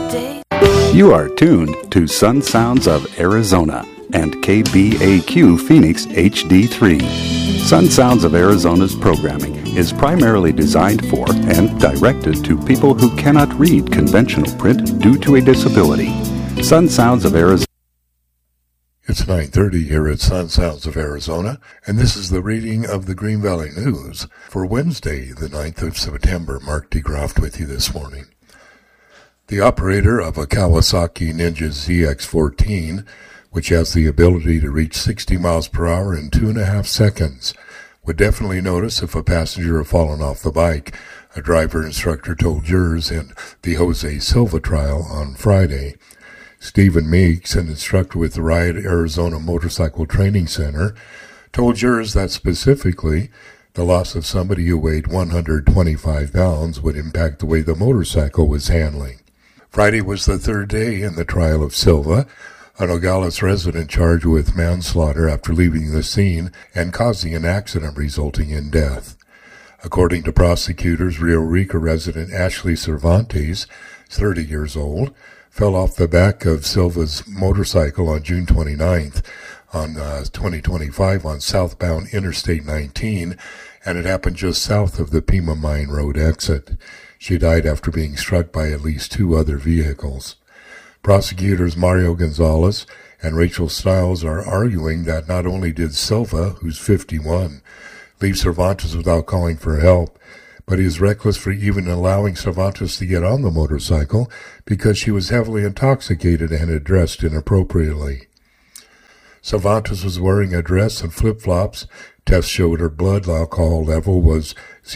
You are tuned to Sun Sounds of Arizona and KBAQ Phoenix HD3. Sun Sounds of Arizona's programming is primarily designed for and directed to people who cannot read conventional print due to a disability. Sun Sounds of Arizona. It's 9:30 here at Sun Sounds of Arizona, and this is the reading of the Green Valley News for Wednesday, the 9th of September. Mark DeGroft with you this morning. The operator of a Kawasaki Ninja ZX-14, which has the ability to reach 60 miles per hour in 2.5 seconds, would definitely notice if a passenger had fallen off the bike, a driver instructor told jurors in the Jose Silva trial on Friday. Stephen Meeks, an instructor with the Riot Arizona Motorcycle Training Center, told jurors that specifically the loss of somebody who weighed 125 pounds would impact the way the motorcycle was handling. Friday was the third day in the trial of Silva, a Nogales resident charged with manslaughter after leaving the scene and causing an accident resulting in death. According to prosecutors, Rio Rica resident Ashley Cervantes, 30 years old, fell off the back of Silva's motorcycle on June 29th on 2025 on southbound Interstate 19, and it happened just south of the Pima Mine Road exit. She died after being struck by at least 2 other vehicles. Prosecutors Mario Gonzalez and Rachel Stiles are arguing that not only did Silva, who's 51, leave Cervantes without calling for help, but he is reckless for even allowing Cervantes to get on the motorcycle because she was heavily intoxicated and had dressed inappropriately. Cervantes was wearing a dress and flip-flops. Tests showed her blood alcohol level was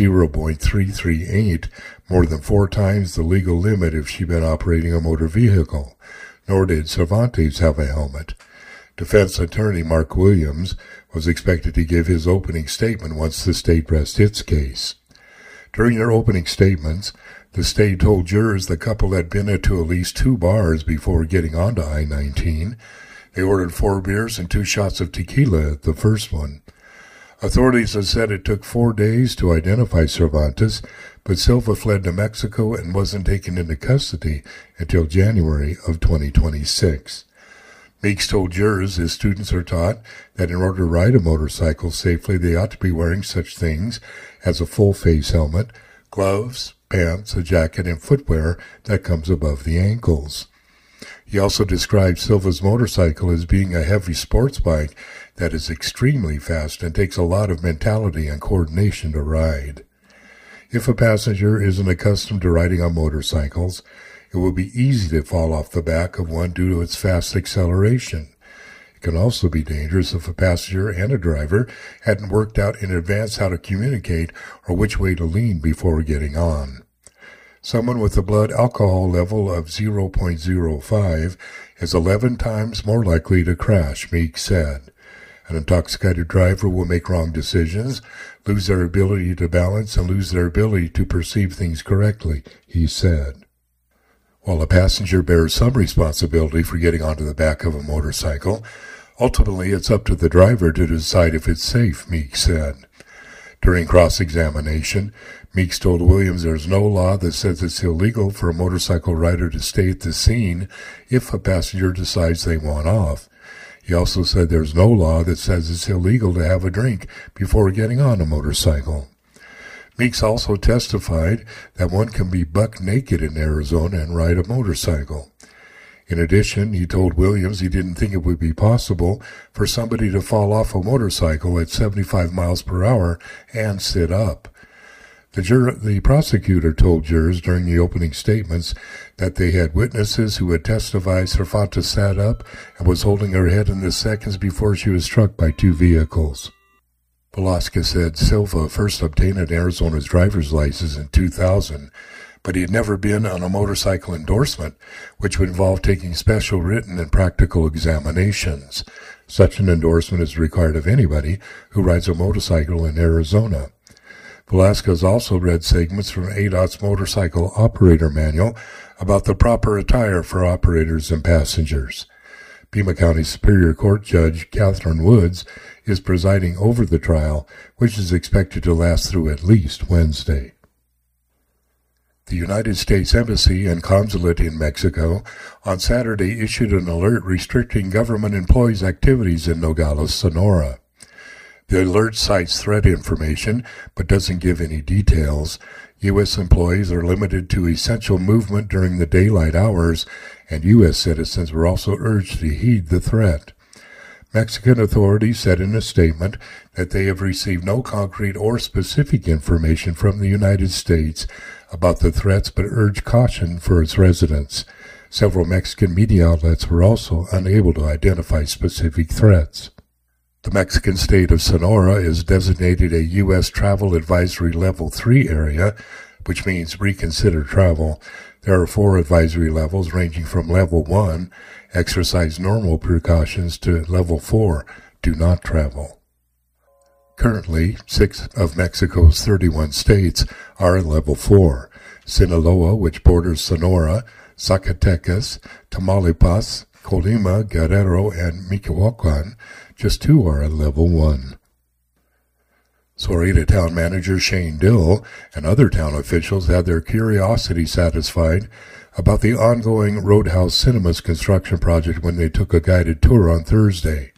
0.338, more than 4 times the legal limit if she'd been operating a motor vehicle. Nor did Cervantes have a helmet. Defense attorney Mark Williams was expected to give his opening statement once the state rests its case. During their opening statements, the state told jurors the couple had been to at least 2 bars before getting onto I-19. They ordered 4 beers and 2 shots of tequila at the first one. Authorities have said it took 4 days to identify Cervantes, but Silva fled to Mexico and wasn't taken into custody until January of 2026. Meeks told jurors his students are taught that in order to ride a motorcycle safely, they ought to be wearing such things as a full-face helmet, gloves, pants, a jacket, and footwear that comes above the ankles. He also described Silva's motorcycle as being a heavy sports bike that is extremely fast and takes a lot of mentality and coordination to ride. If a passenger isn't accustomed to riding on motorcycles, it will be easy to fall off the back of one due to its fast acceleration. It can also be dangerous if a passenger and a driver hadn't worked out in advance how to communicate or which way to lean before getting on. Someone with a blood alcohol level of 0.05 is 11 times more likely to crash, Meeks said. An intoxicated driver will make wrong decisions, lose their ability to balance, and lose their ability to perceive things correctly, he said. While a passenger bears some responsibility for getting onto the back of a motorcycle, ultimately it's up to the driver to decide if it's safe, Meeks said. During cross-examination, Meeks told Williams there's no law that says it's illegal for a motorcycle rider to stay at the scene if a passenger decides they want off. He also said there's no law that says it's illegal to have a drink before getting on a motorcycle. Meeks also testified that one can be buck naked in Arizona and ride a motorcycle. In addition, he told Williams he didn't think it would be possible for somebody to fall off a motorcycle at 75 miles per hour and sit up. The prosecutor told jurors during the opening statements that they had witnesses who had testified Cervantes sat up and was holding her head in the seconds before she was struck by 2 vehicles. Velasquez said Silva first obtained an Arizona's driver's license in 2000, but he had never been on a motorcycle endorsement, which would involve taking special written and practical examinations. Such an endorsement is required of anybody who rides a motorcycle in Arizona. Velasquez also read segments from ADOT's Motorcycle Operator Manual about the proper attire for operators and passengers. Pima County Superior Court Judge Catherine Woods is presiding over the trial, which is expected to last through at least Wednesday. The United States Embassy and Consulate in Mexico on Saturday issued an alert restricting government employees' activities in Nogales, Sonora. The alert cites threat information but doesn't give any details. U.S. employees are limited to essential movement during the daylight hours, and U.S. citizens were also urged to heed the threat. Mexican authorities said in a statement that they have received no concrete or specific information from the United States about the threats but urged caution for its residents. Several Mexican media outlets were also unable to identify specific threats. The Mexican state of Sonora is designated a U.S. Travel Advisory Level 3 area, which means reconsider travel. There are 4 advisory levels ranging from Level 1, exercise normal precautions, to Level 4, do not travel. Currently, 6 of Mexico's 31 states are in Level 4. Sinaloa, which borders Sonora, Zacatecas, Tamaulipas, Colima, Guerrero, and Michoacan, just 2 are at Level 1. Sahuarita town manager Shane Dill and other town officials had their curiosity satisfied about the ongoing Roadhouse Cinemas construction project when they took a guided tour on Thursday.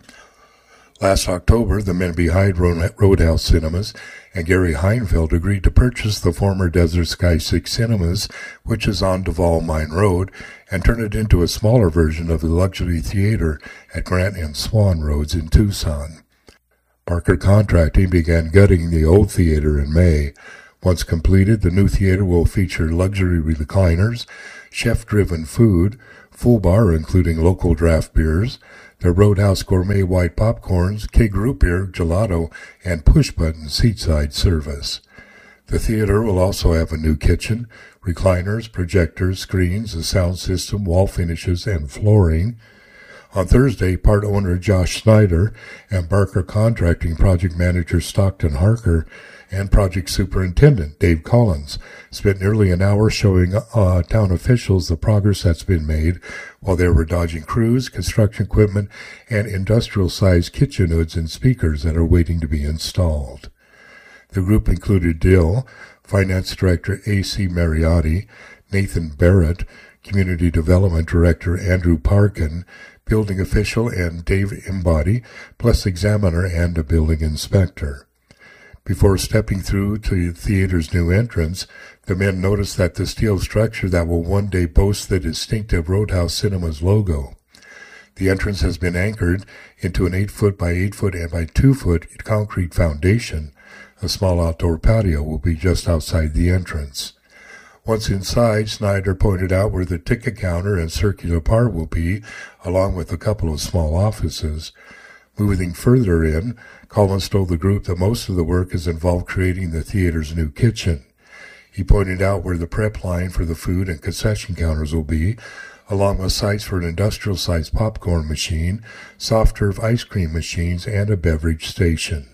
Last October, the men behind Roadhouse Cinemas and Gary Heinfeld agreed to purchase the former Desert Sky 6 Cinemas, which is on Duval Mine Road, and turn it into a smaller version of the luxury theater at Grant and Swan Roads in Tucson. Parker Contracting began gutting the old theater in May. Once completed, the new theater will feature luxury recliners, chef-driven food, full bar including local draft beers, the Roadhouse Gourmet white popcorns, keg root beer, gelato, and push-button seatside service. The theater will also have a new kitchen, recliners, projectors, screens, a sound system, wall finishes, and flooring. On Thursday, part owner Josh Snyder and Barker Contracting project manager Stockton Harker and project superintendent Dave Collins spent nearly an hour showing town officials the progress that's been made while they were dodging crews, construction equipment, and industrial-sized kitchen hoods and speakers that are waiting to be installed. The group included Dill, Finance Director A.C. Mariotti, Nathan Barrett, Community Development Director Andrew Parkin, building official and Dave Embody, plus examiner and a building inspector. Before stepping through to the theater's new entrance, the men noticed that the steel structure that will one day boast the distinctive Roadhouse Cinemas logo. The entrance has been anchored into an 8-foot by 8-foot and by 2-foot concrete foundation. A small outdoor patio will be just outside the entrance. Once inside, Snyder pointed out where the ticket counter and circular part will be, along with a couple of small offices. Moving further in, Collins told the group that most of the work is involved creating the theater's new kitchen. He pointed out where the prep line for the food and concession counters will be, along with sites for an industrial-sized popcorn machine, soft-serve ice cream machines, and a beverage station.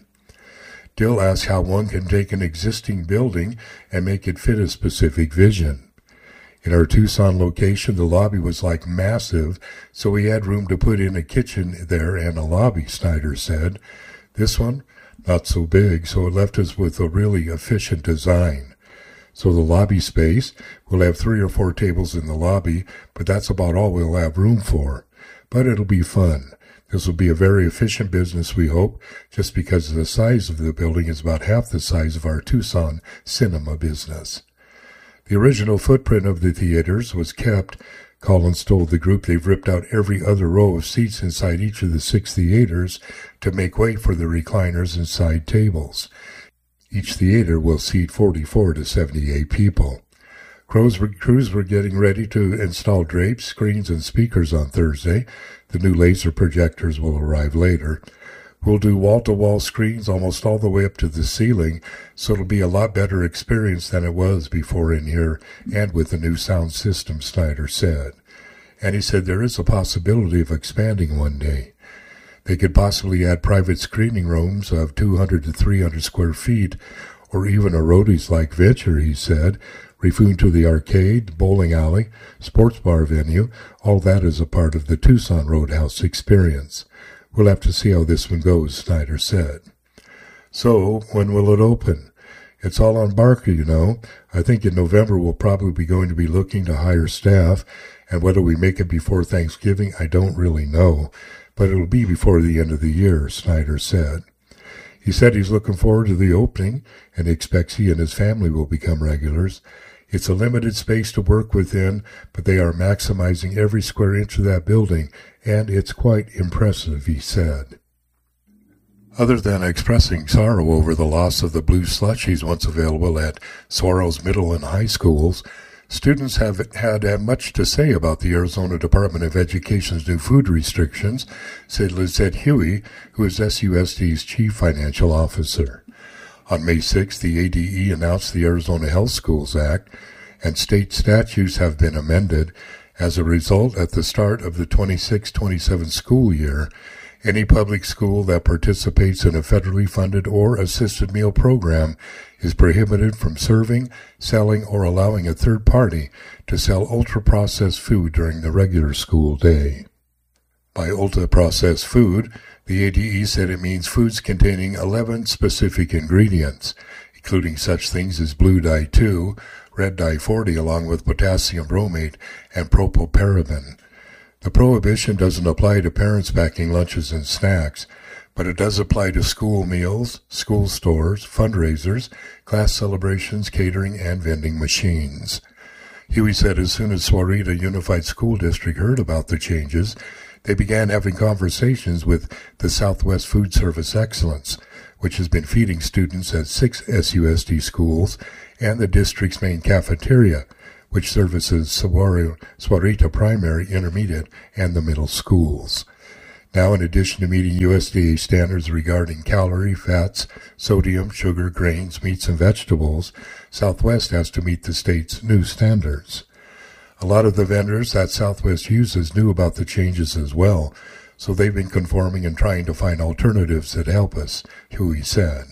Dill asked how one can take an existing building and make it fit a specific vision. In our Tucson location, the lobby was massive, so we had room to put in a kitchen there and a lobby, Snyder said. This one, not so big, so it left us with a really efficient design. So the lobby space, we'll have 3 or 4 tables in the lobby, but that's about all we'll have room for. But it'll be fun. This will be a very efficient business, we hope, just because the size of the building is about half the size of our Tucson cinema business. The original footprint of the theaters was kept. Collins told the group they've ripped out every other row of seats inside each of the 6 theaters to make way for the recliners and side tables. Each theater will seat 44 to 78 people. Crews were getting ready to install drapes, screens, and speakers on Thursday. The new laser projectors will arrive later. We'll do wall-to-wall screens almost all the way up to the ceiling, so it'll be a lot better experience than it was before in here, and with the new sound system, Snyder said. And he said there is a possibility of expanding one day. They could possibly add private screening rooms of 200 to 300 square feet, or even a roadies-like venture, he said, referring to the arcade, bowling alley, sports bar venue. All that is a part of the Tucson Roadhouse experience. We'll have to see how this one goes, Snyder said. So, when will it open? It's all on Barker, you know. I think in November we'll probably be going to be looking to hire staff, and whether we make it before Thanksgiving, I don't really know, but it'll be before the end of the year, Snyder said. He said he's looking forward to the opening and expects he and his family will become regulars. It's a limited space to work within, but they are maximizing every square inch of that building, and it's quite impressive, he said. Other than expressing sorrow over the loss of the blue slushies once available at Soros Middle and High Schools, students have had much to say about the Arizona Department of Education's new food restrictions, said Lizette Huey, who is SUSD's chief financial officer. On May 6, the ADE announced the Arizona Health Schools Act, and state statutes have been amended. As a result, at the start of the 26-27 school year, any public school that participates in a federally funded or assisted meal program is prohibited from serving, selling, or allowing a third party to sell ultra-processed food during the regular school day. By ultra-processed food, the ADE said it means foods containing 11 specific ingredients, including such things as blue dye 2, red dye 40, along with potassium bromate and propylparaben. The prohibition doesn't apply to parents packing lunches and snacks, but it does apply to school meals, school stores, fundraisers, class celebrations, catering, and vending machines. Huey said as soon as Sahuarita Unified School District heard about the changes, they began having conversations with the Southwest Food Service Excellence, which has been feeding students at 6 SUSD schools and the district's main cafeteria, which services Sahuarita Primary, Intermediate, and the middle schools. Now, in addition to meeting USDA standards regarding calorie, fats, sodium, sugar, grains, meats, and vegetables, Southwest has to meet the state's new standards. A lot of the vendors that Southwest uses knew about the changes as well, so they've been conforming and trying to find alternatives that help us, Huey said.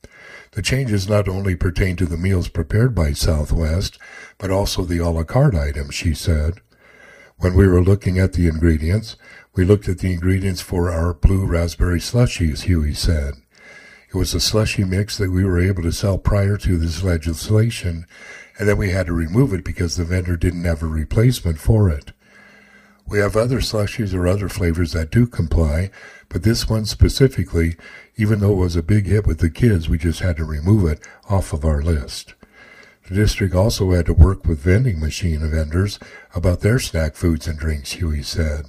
The changes not only pertain to the meals prepared by Southwest, but also the a la carte items, she said. When we were looking at the ingredients, we looked at the ingredients for our blue raspberry slushies, Huey said. It was a slushy mix that we were able to sell prior to this legislation, and then we had to remove it because the vendor didn't have a replacement for it. We have other slushies or other flavors that do comply, but this one specifically, even though it was a big hit with the kids, we just had to remove it off of our list. The district also had to work with vending machine vendors about their snack foods and drinks, Huey said.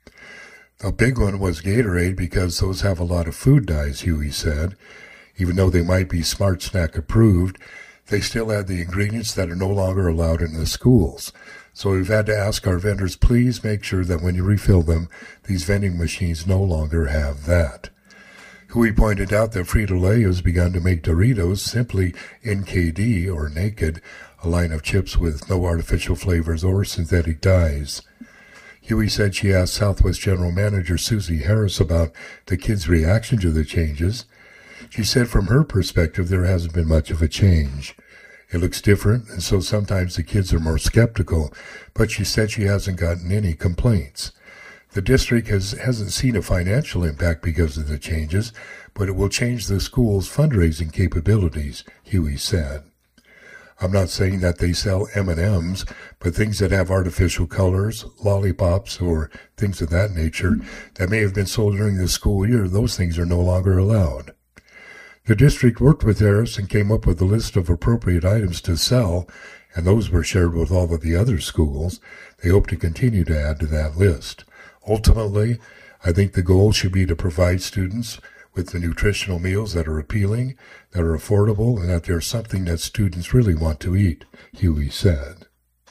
The big one was Gatorade because those have a lot of food dyes, Huey said. Even though they might be Smart Snack approved, they still had the ingredients that are no longer allowed in the schools. So we've had to ask our vendors, please make sure that when you refill them, these vending machines no longer have that. Huey pointed out that Frito-Lay has begun to make Doritos simply NKD, or Naked, a line of chips with no artificial flavors or synthetic dyes. Huey said she asked Southwest General Manager Susie Harris about the kids' reaction to the changes. She said from her perspective there hasn't been much of a change. It looks different, and so sometimes the kids are more skeptical, but she said she hasn't gotten any complaints. The district hasn't seen a financial impact because of the changes, but it will change the school's fundraising capabilities, Huey said. I'm not saying that they sell M&Ms, but things that have artificial colors, lollipops, or things of that nature that may have been sold during the school year, those things are no longer allowed. The district worked with Harris and came up with a list of appropriate items to sell, and those were shared with all of the other schools. They hope to continue to add to that list. Ultimately, I think the goal should be to provide students with the nutritional meals that are appealing, that are affordable, and that they're something that students really want to eat, Huey said.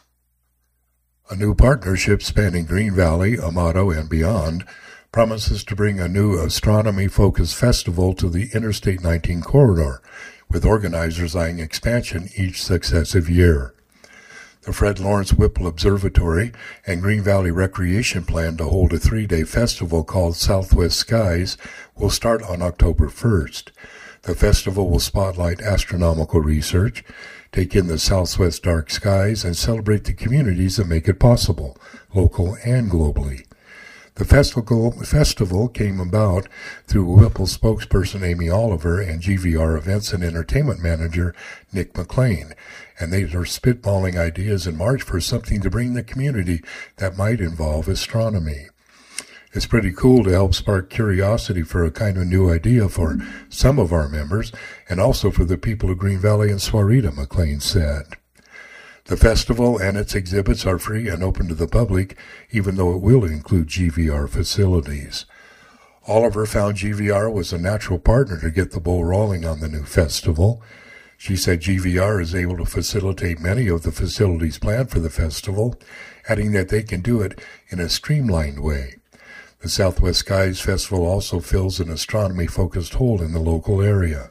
A new partnership spanning Green Valley, Amado, and beyond promises to bring a new astronomy-focused festival to the Interstate 19 corridor, with organizers eyeing expansion each successive year. The Fred Lawrence Whipple Observatory and Green Valley Recreation plan to hold a 3-day festival called Southwest Skies will start on October 1st. The festival will spotlight astronomical research, take in the Southwest dark skies, and celebrate the communities that make it possible, local and globally. The festival came about through Whipple spokesperson Amy Oliver and GVR events and entertainment manager Nick McLean, and they are spitballing ideas in March for something to bring the community that might involve astronomy. It's pretty cool to help spark curiosity for a kind of new idea for some of our members, and also for the people of Green Valley and Sahuarita, McLean said. The festival and its exhibits are free and open to the public, even though it will include GVR facilities. Oliver found GVR was a natural partner to get the ball rolling on the new festival. She said GVR is able to facilitate many of the facilities planned for the festival, adding that they can do it in a streamlined way. The Southwest Skies Festival also fills an astronomy-focused hole in the local area.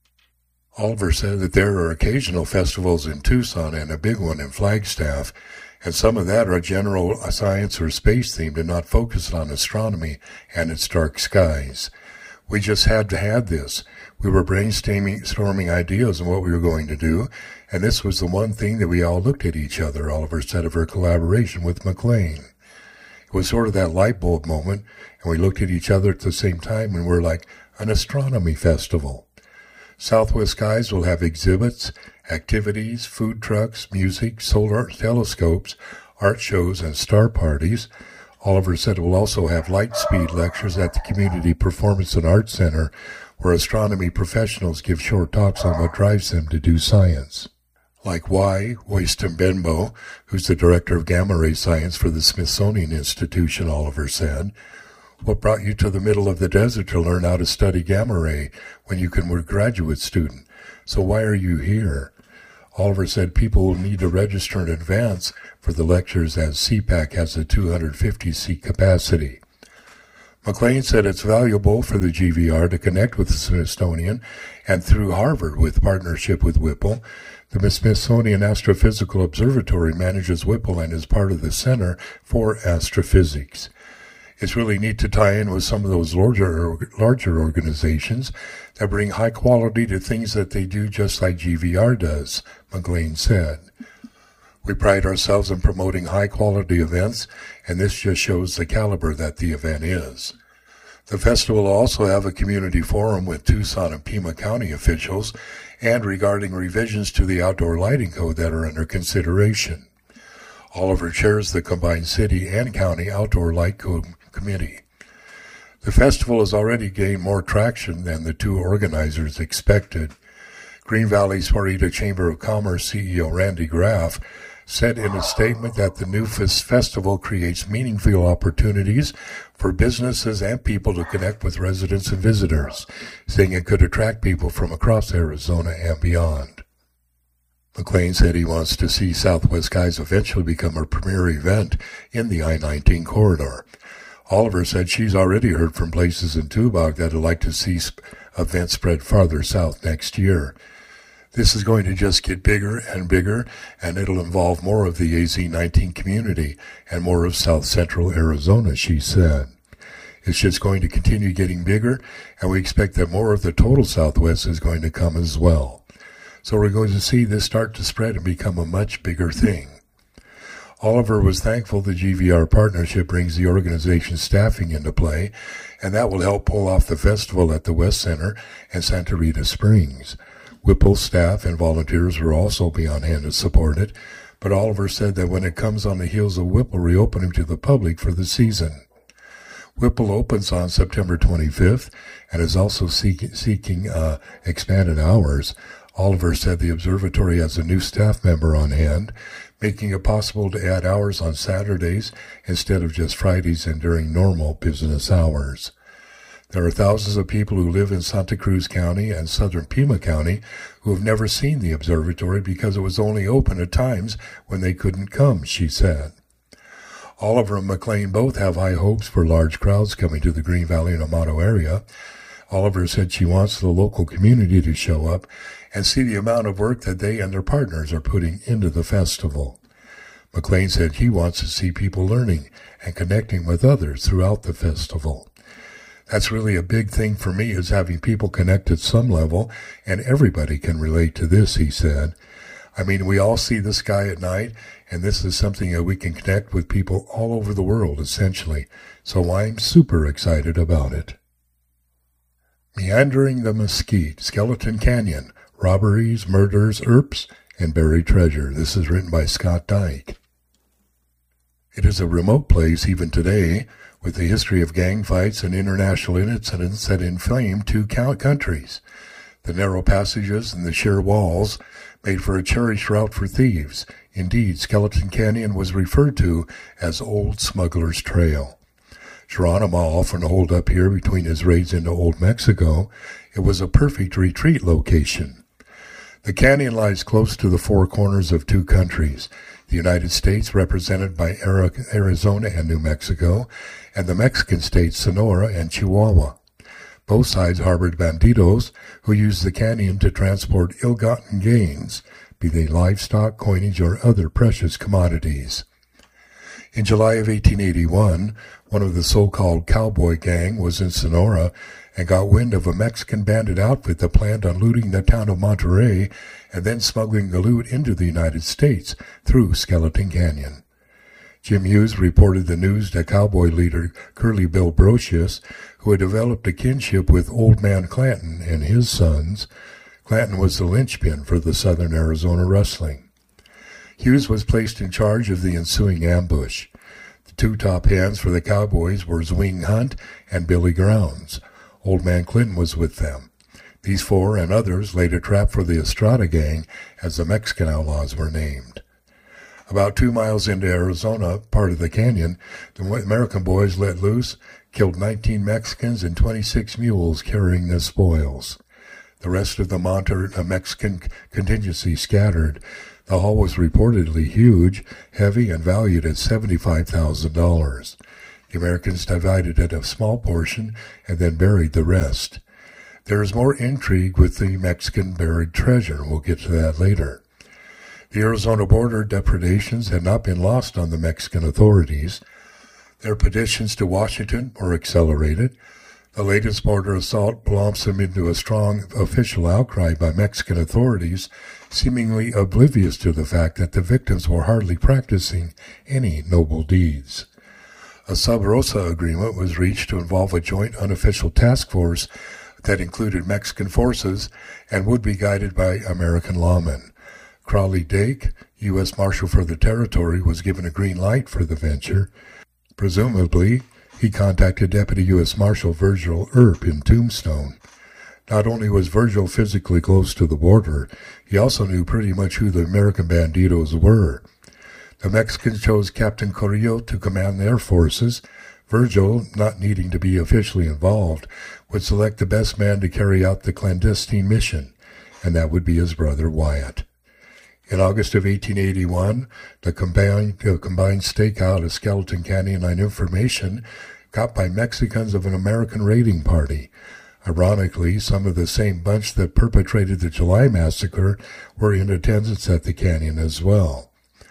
Oliver said that there are occasional festivals in Tucson and a big one in Flagstaff, and some of that are general science or space themed and not focused on astronomy and its dark skies. We just had to have this. We were brainstorming ideas on what we were going to do, and this was the one thing that we all looked at each other, Oliver said of her collaboration with McLean. It was sort of that light bulb moment, and we looked at each other at the same time and we're like an astronomy festival. Southwest Skies will have exhibits, activities, food trucks, music, solar telescopes, art shows, and star parties. Oliver said it will also have light speed lectures at the Community Performance and Arts Center, where astronomy professionals give short talks on what drives them to do science. Like Y. Woistenbenbo, who's the director of gamma ray science for the Smithsonian Institution, Oliver said. What brought you to the middle of the desert to learn how to study gamma ray when you can be a graduate student? So why are you here? Oliver said people will need to register in advance for the lectures as CPAC has a 250-seat capacity. McLean said it's valuable for the GVR to connect with the Smithsonian, and through Harvard with partnership with Whipple. The Smithsonian Astrophysical Observatory manages Whipple and is part of the Center for Astrophysics. It's really neat to tie in with some of those larger organizations that bring high quality to things that they do just like GVR does, McLean said. We pride ourselves in promoting high quality events, and this just shows the caliber that the event is. The festival will also have a community forum with Tucson and Pima County officials and regarding revisions to the outdoor lighting code that are under consideration. Oliver chairs the combined city and county outdoor light code committee. The festival has already gained more traction than the two organizers expected. Green Valley Sahuarita Chamber of Commerce CEO Randy Graff said in a statement that the new festival creates meaningful opportunities for businesses and people to connect with residents and visitors, saying it could attract people from across Arizona and beyond. McLean said he wants to see Southwest Skies eventually become a premier event in the I-19 corridor. Oliver said she's already heard from places in Tubac that would like to see events spread farther south next year. This is going to just get bigger and bigger, and it'll involve more of the AZ-19 community and more of South Central Arizona, she said. It's just going to continue getting bigger, and we expect that more of the total Southwest is going to come as well. So we're going to see this start to spread and become a much bigger thing. Oliver was thankful the GVR partnership brings the organization's staffing into play, and that will help pull off the festival at the West Center and Santa Rita Springs. Whipple staff and volunteers will also be on hand to support it, but Oliver said that when it comes on the heels of Whipple reopening to the public for the season. Whipple opens on September 25th and is also seeking expanded hours. Oliver said the observatory has a new staff member on hand, making it possible to add hours on Saturdays instead of just Fridays and during normal business hours. There are thousands of people who live in Santa Cruz County and southern Pima County who have never seen the observatory because it was only open at times when they couldn't come, she said. Oliver and McLean both have high hopes for large crowds coming to the Green Valley and Amato area. Oliver said she wants the local community to show up and see the amount of work that they and their partners are putting into the festival. McLean said he wants to see people learning and connecting with others throughout the festival. That's really a big thing for me, is having people connect at some level, and everybody can relate to this, he said. I mean, we all see the sky at night, and this is something that we can connect with people all over the world, essentially. So I'm super excited about it. Meandering the Mesquite, Skeleton Canyon, Robberies, Murders, Earps, and Buried Treasure. This is written by Scott Dyke. It is a remote place even today, with a history of gang fights and international incidents that inflamed two countries. The narrow passages and the sheer walls made for a cherished route for thieves. Indeed, Skeleton Canyon was referred to as Old Smuggler's Trail. Geronimo often holed up here between his raids into Old Mexico. It was a perfect retreat location. The canyon lies close to the four corners of two countries, the United States, represented by Arizona and New Mexico, and the Mexican states Sonora and Chihuahua. Both sides harbored bandidos who used the canyon to transport ill-gotten gains, be they livestock, coinage, or other precious commodities. In July of 1881, one of the so-called cowboy gang was in Sonora and got wind of a Mexican bandit outfit that planned on looting the town of Monterey and then smuggling the loot into the United States through Skeleton Canyon. Jim Hughes reported the news to cowboy leader Curly Bill Brocius, who had developed a kinship with Old Man Clanton and his sons. Clanton was the linchpin for the Southern Arizona rustling. Hughes was placed in charge of the ensuing ambush. The two top hands for the cowboys were Zwing Hunt and Billy Grounds. Old Man Clinton was with them. These four and others laid a trap for the Estrada gang, as the Mexican outlaws were named. About 2 miles into Arizona, part of the canyon, the American boys let loose, killed 19 Mexicans and 26 mules carrying the spoils. The rest of the Mexican contingency scattered. The haul was reportedly huge, heavy, and valued at $75,000. The Americans divided it a small portion and then buried the rest. There is more intrigue with the Mexican buried treasure. We'll get to that later. The Arizona border depredations had not been lost on the Mexican authorities. Their petitions to Washington were accelerated. The latest border assault blossomed into a strong official outcry by Mexican authorities, seemingly oblivious to the fact that the victims were hardly practicing any noble deeds. A Sub Rosa agreement was reached to involve a joint unofficial task force that included Mexican forces and would be guided by American lawmen. Crowley Dake, U.S. Marshal for the territory, was given a green light for the venture. Presumably, he contacted Deputy U.S. Marshal Virgil Earp in Tombstone. Not only was Virgil physically close to the border, he also knew pretty much who the American banditos were. The Mexicans chose Captain Carrillo to command their forces. Virgil, not needing to be officially involved, would select the best man to carry out the clandestine mission, and that would be his brother Wyatt. In August of 1881, the combined stakeout of Skeleton Canyon on information got by Mexicans of an American raiding party. Ironically, some of the same bunch that perpetrated the July massacre were in attendance at the canyon as well.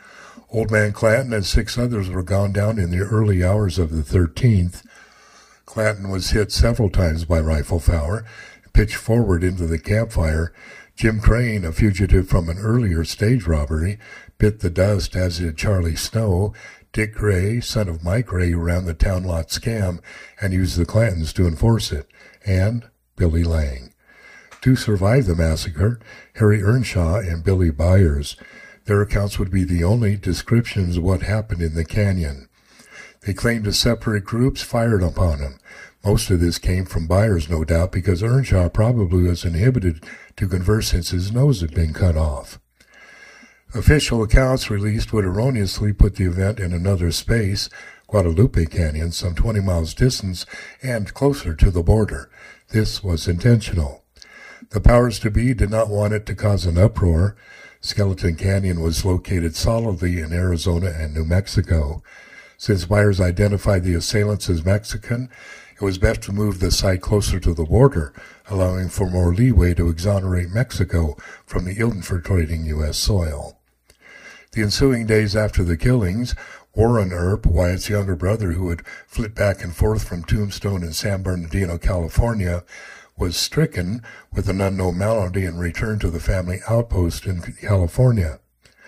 Old Man Clanton and 6 others were gone down in the early hours of the 13th. Clanton was hit several times by rifle fire, pitched forward into the campfire. Jim Crane, a fugitive from an earlier stage robbery, bit the dust, as did Charlie Snow. Dick Gray, son of Mike Gray, who ran the town lot scam and used the Clantons to enforce it, and Billy Lang. 2 survived the massacre, Harry Earnshaw and Billy Byers. Their accounts would be the only descriptions of what happened in the canyon. They claimed the separate groups fired upon him. Most of this came from Byers, no doubt, because Earnshaw probably was inhibited to converse since his nose had been cut off. Official accounts released would erroneously put the event in another space, Guadalupe Canyon, some 20 miles distance and closer to the border. This was intentional. The powers to be did not want it to cause an uproar. Skeleton Canyon was located solidly in Arizona and New Mexico. Since Byers identified the assailants as Mexican, it was best to move the site closer to the border, allowing for more leeway to exonerate Mexico from the infiltrating U.S. soil. The ensuing days after the killings, Warren Earp, Wyatt's younger brother who had flit back and forth from Tombstone and San Bernardino, California, was stricken with an unknown malady and returned to the family outpost in California.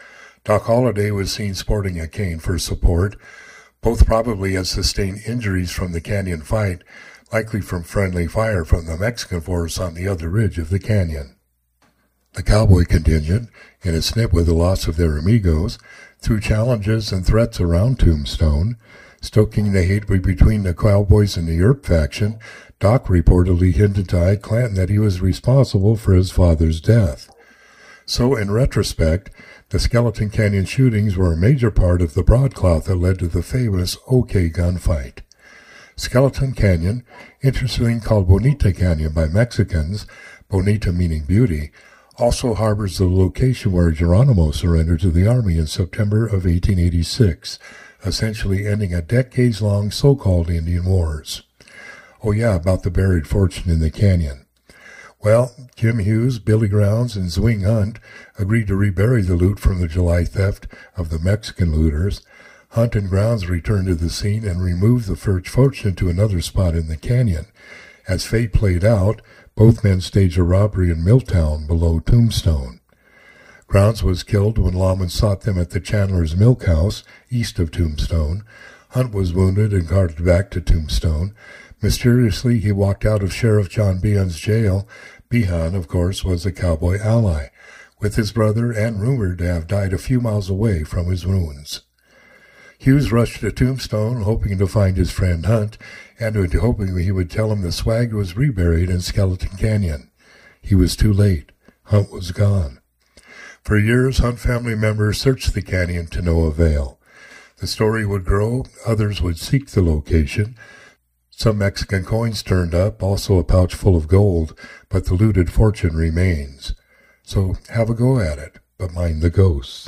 Doc Holliday was seen sporting a cane for support. Both probably had sustained injuries from the canyon fight, likely from friendly fire from the Mexican force on the other ridge of the canyon. The cowboy contingent, in a snip with the loss of their amigos, threw challenges and threats around Tombstone. Stoking the hate between the cowboys and the Earp faction, Doc reportedly hinted to Ike Clanton that he was responsible for his father's death. So, in retrospect, the Skeleton Canyon shootings were a major part of the broadcloth that led to the famous OK gunfight. Skeleton Canyon, interestingly called Bonita Canyon by Mexicans, Bonita meaning beauty, also harbors the location where Geronimo surrendered to the Army in September of 1886, essentially ending a decades-long so-called Indian Wars. Oh yeah, about the buried fortune in the canyon. Well, Jim Hughes, Billy Grounds, and Zwing Hunt agreed to rebury the loot from the July theft of the Mexican looters. Hunt and Grounds returned to the scene and removed the fortune to another spot in the canyon. As fate played out, both men staged a robbery in Milltown below Tombstone. Grounds was killed when lawmen sought them at the Chandler's Milk House, east of Tombstone. Hunt was wounded and carted back to Tombstone. Mysteriously, he walked out of Sheriff John Behan's jail. Behan, of course, was a cowboy ally, with his brother and rumored to have died a few miles away from his wounds. Hughes rushed to Tombstone, hoping to find his friend Hunt, and hoping he would tell him the swag was reburied in Skeleton Canyon. He was too late. Hunt was gone. For years, Hunt family members searched the canyon to no avail. The story would grow. Others would seek the location. Some Mexican coins turned up, also a pouch full of gold, but the looted fortune remains. So have a go at it, but mind the ghosts.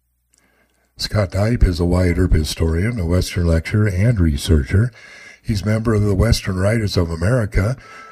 Scott Dype is a Wyatt Earp historian, a Western lecturer, and researcher. He's a member of the Western Writers of America,